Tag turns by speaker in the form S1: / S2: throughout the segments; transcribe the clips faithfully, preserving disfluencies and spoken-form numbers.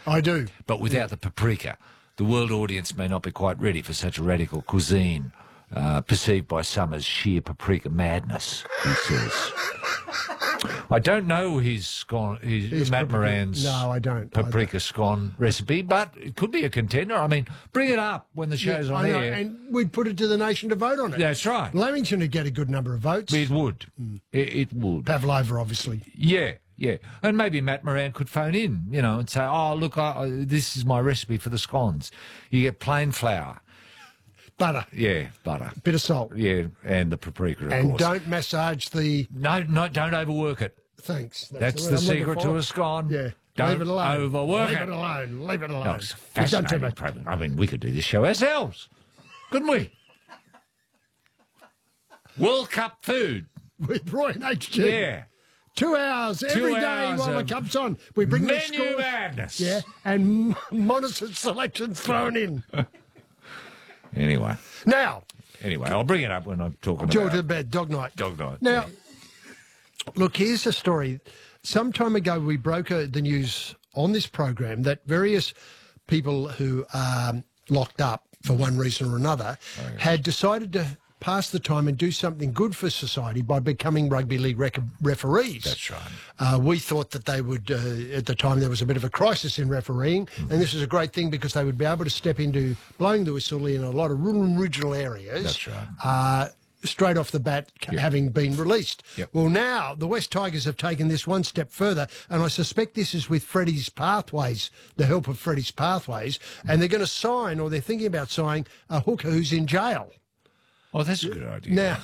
S1: I do.
S2: But without the paprika, the world audience may not be quite ready for such a radical cuisine, uh, perceived by some as sheer paprika madness, he says. I don't know his scone, his,
S1: His
S2: Matt
S1: paprika-
S2: Moran's
S1: No, I don't.
S2: paprika scone recipe, but it could be a contender. I mean, bring it up when the show's
S1: Yeah,
S2: on
S1: I know,
S2: air.
S1: and we'd put it to the nation to vote on it.
S2: That's right.
S1: Lamington would get a good number of votes.
S2: It would.
S1: Mm.
S2: It, it would.
S1: Pavlova, obviously.
S2: Yeah, yeah. And maybe Matt Moran could phone in, you know, and say, oh, look, I, I, this is my recipe for the scones. You get plain flour.
S1: Butter.
S2: Yeah, butter.
S1: Bit of salt.
S2: Yeah, and the paprika, of
S1: And
S2: course.
S1: don't massage the...
S2: No, no, don't overwork it.
S1: Thanks.
S2: That's
S1: word
S2: the
S1: I'm looking
S2: secret
S1: for.
S2: to a scone.
S1: Yeah.
S2: Don't
S1: Leave it alone.
S2: overwork
S1: Leave
S2: it.
S1: it alone. Leave it alone.
S2: No, it's a
S1: You've done too
S2: fascinating
S1: much.
S2: program. I mean, we could do this show ourselves, couldn't we? World Cup food.
S1: With Roy and H G.
S2: Yeah.
S1: Two hours every
S2: Two
S1: day
S2: hours
S1: while the
S2: of
S1: cup's on. We bring the
S2: Menu
S1: scores.
S2: madness.
S1: Yeah, and Monis's selections thrown in.
S2: Anyway.
S1: Now,
S2: Anyway, I'll bring it up when I'm talking
S1: George
S2: about
S1: the bed, dog night.
S2: Dog Night.
S1: Now, look, here's a story. Some time ago, we broke uh, the news on this program that various people who are um, locked up for one reason or another
S2: Oh, yes.
S1: had decided to pass the time and do something good for society by becoming rugby league rec- referees.
S2: That's right.
S1: Uh, we thought that they would, uh, at the time, there was a bit of a crisis in refereeing,
S2: Mm-hmm.
S1: and this is a great thing because they would be able to step into blowing the whistle in a lot of rural and regional areas.
S2: That's right.
S1: Uh, straight off the bat, ca-
S2: Yep.
S1: having been released.
S2: Yep.
S1: Well, now the West Tigers have taken this one step further, and I suspect this is with Freddie's Pathways, the help of Freddie's Pathways, and they're going to sign, or they're thinking about signing, a hooker who's in jail.
S2: Oh, that's a good idea.
S1: Now,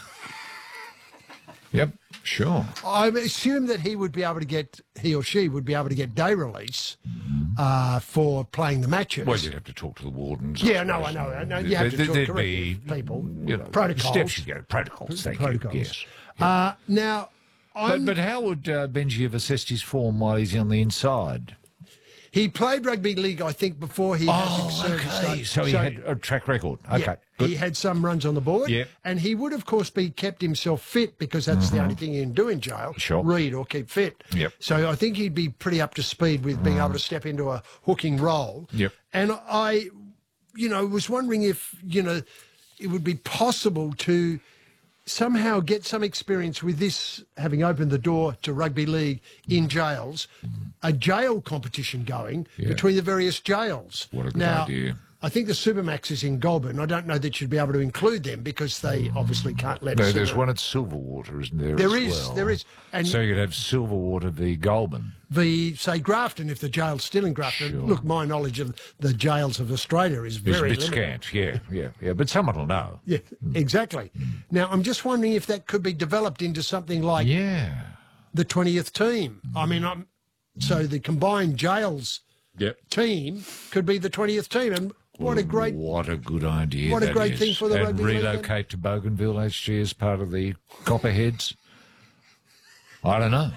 S2: Yep, sure.
S1: I assume that he would be able to get, he or she would be able to get day release uh, for playing the matches.
S2: Well, you'd have to talk to the wardens.
S1: Yeah, no, I know. I know. You have to
S2: There-
S1: talk
S2: there'd
S1: correctly
S2: be,
S1: with people.
S2: You know,
S1: Protocols.
S2: Steps you go. Protocols, thank
S1: Protocols.
S2: you. Yes.
S1: Uh, now,
S2: But,
S1: I'm,
S2: but how would uh, Benji have assessed his form while he's on the inside?
S1: he played rugby league, I think, before he had
S2: Oh,
S1: to serve the
S2: okay.
S1: state.
S2: So he had a track record. Okay,
S1: Yeah,
S2: good.
S1: he had some runs on the board,
S2: Yeah.
S1: and he would, of course, be kept himself fit because that's the only thing you can do in jail,
S2: Sure.
S1: read or keep fit.
S2: Yep.
S1: So I think he'd be pretty up to speed with being able to step into a hooking role.
S2: Yep.
S1: And I, you know, was wondering if, you know, it would be possible to somehow get some experience with this, having opened the door to rugby league in jails, a jail competition going
S2: Yeah.
S1: between the various jails.
S2: What a good
S1: now,
S2: idea.
S1: I think the Supermax is in Goulburn. I don't know that you'd be able to include them because they obviously can't let
S2: No,
S1: us.
S2: there's one at Silverwater, isn't there?
S1: There
S2: as
S1: is,
S2: well?
S1: there is. And
S2: So you'd have Silverwater v Goulburn.
S1: the, say, Grafton, if the jail's still in Grafton.
S2: Sure.
S1: Look, my knowledge of the jails of Australia is
S2: It's a
S1: very
S2: bit
S1: limited.
S2: scant, yeah, yeah, yeah. But someone will know.
S1: Yeah, exactly. Now, I'm just wondering if that could be developed into something like
S2: Yeah.
S1: the twentieth team. I mean, I'm, so the combined jails
S2: Yep.
S1: team could be the twentieth team. And what a great...
S2: What a good idea.
S1: What a
S2: that
S1: great
S2: is.
S1: thing for the
S2: and
S1: rugby league, then.
S2: relocate to Bougainville H G as part of the Copperheads. I don't know.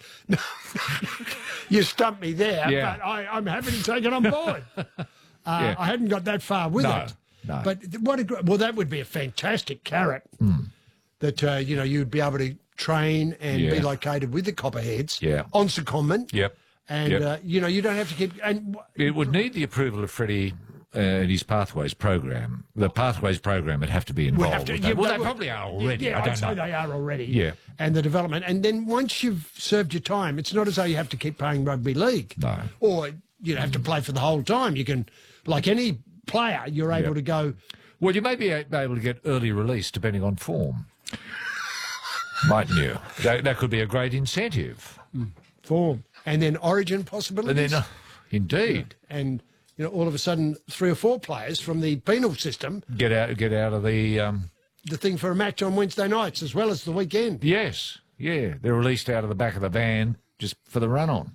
S1: You stumped me there,
S2: Yeah.
S1: but I, I'm happy to take it on board. Uh,
S2: Yeah.
S1: I hadn't got that far with
S2: No,
S1: it.
S2: no.
S1: But th- what a gr- well, that would be a fantastic carrot
S2: Hmm.
S1: that uh, you know you'd be able to train and be
S2: Yeah.
S1: located with the Copperheads
S2: Yeah.
S1: on secondment.
S2: Yep.
S1: And
S2: Yep.
S1: uh, you know you don't have to keep and
S2: It would need the approval of Freddie uh, and his Pathways program. The Pathways program would have to be
S1: we
S2: involved.
S1: have to.
S2: with
S1: yeah,
S2: that. Well,
S1: that
S2: they
S1: would-
S2: probably are already.
S1: Yeah,
S2: I
S1: I'd
S2: don't
S1: say
S2: know.
S1: they are already.
S2: Yeah.
S1: And the development, and then once you've served your time, it's not as though you have to keep playing rugby league.
S2: No.
S1: Or you have to play for the whole time. You can, like any player, you're able
S2: Yep.
S1: to go.
S2: Well, you may be a- able to get early release depending on form. Mightn't you? That, that could be a great incentive.
S1: Form and then origin
S2: And
S1: possibilities.
S2: then, uh, indeed,
S1: and you know, all of a sudden, three or four players from the penal system,
S2: get out, get out of the. Um,
S1: the thing for a match on Wednesday nights as well as the weekend.
S2: yes, yeah, they're released out of the back of the van just for the run-on.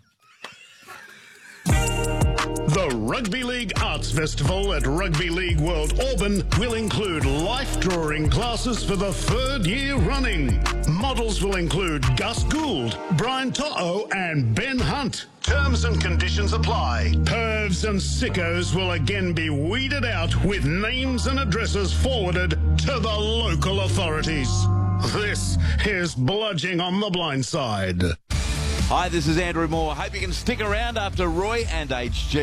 S3: The Rugby League Arts Festival at Rugby League World Auburn will include life drawing classes for the third year running. Models will include Gus Gould, Brian To'o and Ben Hunt. Terms and conditions apply. Pervs and sickos will again be weeded out with names and addresses forwarded to the local authorities. This is Bludging on the Blind Side.
S4: Hi, this is Andrew Moore. Hope you can stick around after Roy and H G.